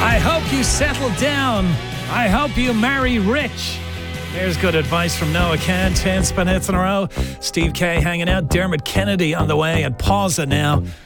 I hope you settle down. I hope you marry rich. Here's good advice from Noah Kent. 10 spin hits in a row. Steve K hanging out. Dermot Kennedy on the way. And pause it now.